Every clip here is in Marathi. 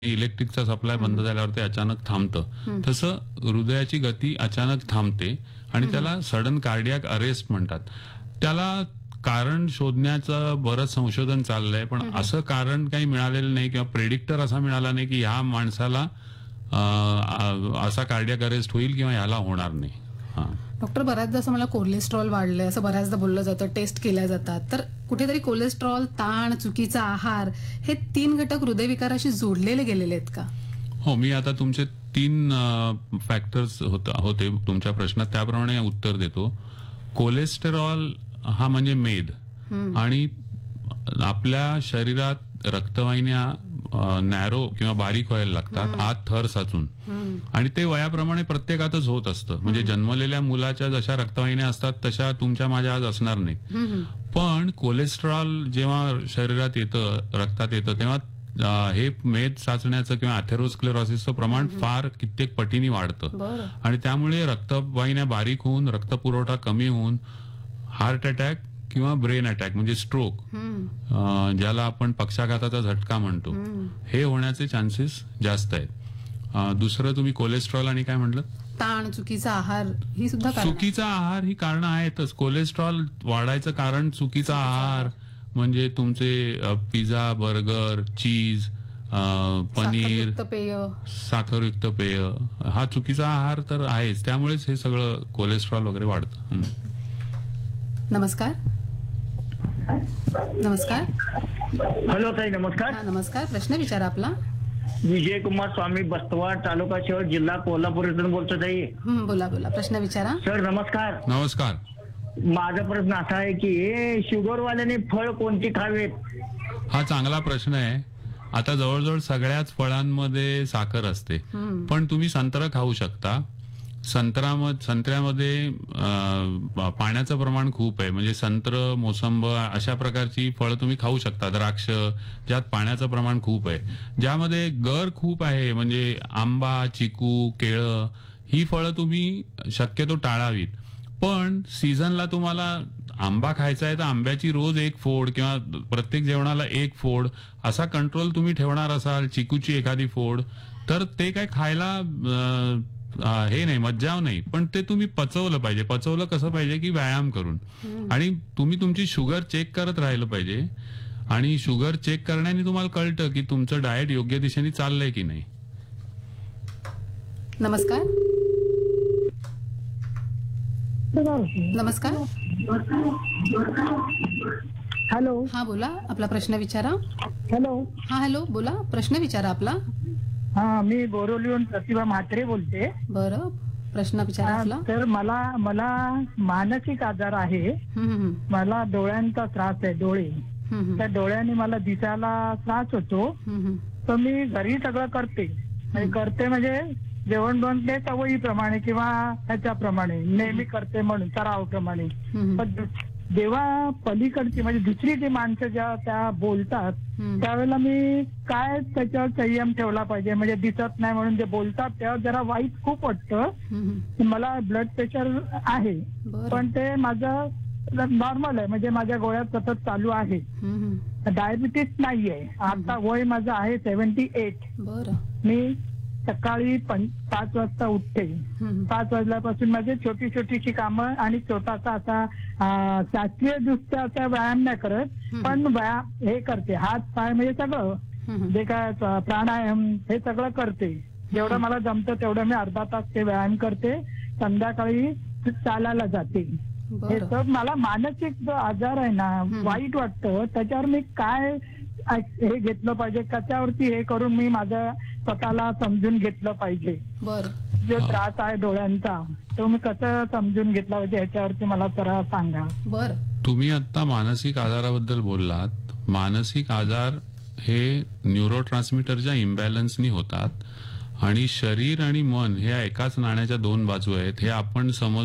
इलेक्ट्रिकचा सप्लाय बंद झाल्यावर ते अचानक थांबतं, तसं हृदयाची गती अचानक थांबते आणि त्याला सडन कार्डियाक अरेस्ट म्हणतात. त्याला कारण शोधण्याचं बरंच संशोधन चाललंय, पण असं कारण काही मिळालेलं नाही किंवा प्रेडिक्टर असा मिळाला नाही की ह्या माणसाला असा कार्डियाक अरेस्ट होईल किंवा ह्याला होणार नाही. डॉक्टर, बऱ्याचदा असं मला कोलेस्ट्रॉल वाढलंय असं बऱ्याचदा बोललं जातं, टेस्ट केल्या जातात, तर कुठेतरी कोलेस्ट्रॉल, ताण, चुकीचा आहार हे 3 घटक हृदयविकाराशी जोडलेले गेलेले आहेत का? हो, मी आता तुमचे 3 फॅक्टर्स होते तुमच्या प्रश्नात, त्याप्रमाणे उत्तर देतो. कोलेस्टेरॉल हा म्हणजे मेद, आणि आपल्या शरीरात रक्तवाहिन्या नॅरो किंवा बारीक व्हायला लागतात आत थर साचून, आणि ते वयाप्रमाणे प्रत्येकातच होत असतं. म्हणजे जन्मलेल्या मुलाच्या जशा रक्तवाहिन्या असतात तशा तुमच्या माझ्या आज असणार नाहीत. पण कोलेस्ट्रॉल जेव्हा शरीरात येतं, रक्तात येतं, तेव्हा हे मेद साचण्याचं किंवा अथेरोस्क्लेरोसिसचं प्रमाण फार कित्येक पटीने वाढतं, आणि त्यामुळे रक्तवाहिन्या बारीक होऊन रक्तपुरवठा कमी होऊन हार्ट अटॅक किंवा ब्रेन अटॅक म्हणजे स्ट्रोक, ज्याला आपण पक्षाघाताचा झटका म्हणतो, हे होण्याचे चान्सेस जास्त आहेत. दुसरं, तुम्ही कोलेस्ट्रॉल आणि काय म्हटलं, ताण, चुकीचा आहार, ही सुद्धा चुकीचा आहार ही कारणं आहेतच. कोलेस्ट्रॉल वाढायचं कारण चुकीचा आहार म्हणजे तुमचे पिझ्झा, बर्गर, चीज, पनीर, साखरयुक्त पेय, हा चुकीचा आहार तर आहेच. त्यामुळेच हे सगळं कोलेस्ट्रॉल वगैरे वाढतं. नमस्कार. नमस्कार. हॅलो ताई, नमस्कार. नमस्कार, प्रश्न विचारा आपला. विजय कुमार स्वामी, बस्तवाड, तालुका शिवड, जिल्हा कोल्हापूर इथून बोलतो ताई. बोला बोला, प्रश्न विचारा. सर नमस्कार. नमस्कार. माझा प्रश्न असा आहे की हे शुगरवाल्याने फळ कोणती खावेत? हा चांगला प्रश्न आहे. आता जवळजवळ सगळ्याच फळांमध्ये साखर असते, पण तुम्ही संत्र खाऊ शकता. संत्र्यामध्ये पाण्याचं प्रमाण खूप आहे, म्हणजे संत्र, मोसंब अशा प्रकारची फळं तुम्ही खाऊ शकता. द्राक्ष, ज्यात पाण्याचं प्रमाण खूप आहे. ज्यामध्ये गर खूप आहे, म्हणजे आंबा, चिकू, केळं, ही फळं तुम्ही शक्यतो टाळावीत. पण सीझनला तुम्हाला आंबा खायचा आहे तर आंब्याची रोज 1 फोड किंवा प्रत्येक जेवणाला 1 फोड असा कंट्रोल तुम्ही ठेवणार असाल, चिकूची एखादी फोड, तर ते काय खायला हे नाही, मज्जाव नाही. पण ते तुम्ही पचवलं पाहिजे. पचवलं कसं पाहिजे की व्यायाम करून, आणि तुम्ही तुमची शुगर चेक करत राहिलं पाहिजे. आणि शुगर चेक करण्याने तुम्हाला कळतं की तुमचं डाएट योग्य दिशेने चाललंय की नाही. नमस्कार. नमस्कार. हॅलो. हा बोला, आपला प्रश्न विचारा. हॅलो. हा हॅलो, बोला, प्रश्न विचारा आपला. हा, मी बोरिवलीहून प्रतिभा म्हात्रे बोलते. बरं, प्रश्न विचारा आपला. तर मला मानसिक आजार आहे. मला डोळ्यांचा त्रास आहे, डोळे. त्या डोळ्याने मला दिसायला त्रास होतो. तर मी घरी सगळं करते म्हणजे जेवण बनते सवयीप्रमाणे किंवा ह्याच्याप्रमाणे नेहमी करते म्हणून सरावाप्रमाणे. पण जेव्हा पलीकडची म्हणजे दुसरी जी माणसं ज्या त्या बोलतात त्यावेळेला मी काय त्याच्यावर संयम ठेवला पाहिजे, म्हणजे दिसत नाही म्हणून जे बोलतात त्यावर जरा वाईट खूप वाटतं. मला ब्लड प्रेशर आहे, पण ते माझं नॉर्मल आहे, म्हणजे माझ्या गोळ्यात सतत चालू आहे. डायबिटीस नाहीये. आता वय माझं आहे 78. मी सकाळी 5 वाजता उठते. 5 वाजल्यापासून माझी छोटी छोटीशी कामं आणि छोटासा असा शास्त्रीय दृष्ट्या असा व्यायाम नाही करत, पण व्यायाम हे करते, हात पाय म्हणजे सगळं जे काय प्राणायाम हे सगळं करते. जेवढं मला जमतं तेवढं मी अर्धा तास ते व्यायाम करते. संध्याकाळी चालायला जाते. हे तर मला मानसिक जो आजार आहे ना, वाईट वाटतं, त्याच्यावर मी काय हे घेतलं पाहिजे, कशावरती हे करून मी माझ्या स्वतःला समजून घेतलं पाहिजे. जो त्रास आहे डोळ्यांचा तो मी कसं समजून घेतला पाहिजे ह्याच्यावरती मला जरा सांगा. बर, तुम्ही आता मानसिक आजाराबद्दल बोललात. मानसिक आजार हे न्यूरोट्रान्समीटरच्या इम्बॅलन्सनी होतात, आणि शरीर आणि मन ह्या एकाच नाण्याच्या 2 बाजू आहेत. हे आपण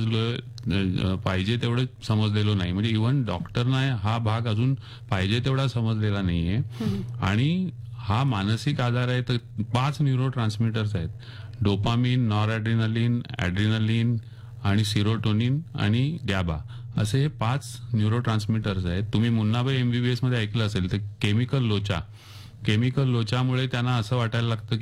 समजलो पाहिजे तेवढं समजलेलो नाही. म्हणजे इव्हन डॉक्टरना हा भाग अजून पाहिजे तेवढा समजलेला नाहीये. आणि हा मानसिक आजार आहे तर 5 न्यूरोट्रान्समीटर्स आहेत: डोपामिन, नॉरएड्रिनलिन, ऍड्रिनलिन आणि सिरोटोनिन आणि गॅबा, असे हे 5 न्यूरोट्रान्समीटर्स आहेत. तुम्ही मुन्नाबाई MBBS मध्ये ऐकलं असेल तर केमिकल लोचा केमिकल लोच्यामुळे त्यांना असं वाटायला लागतं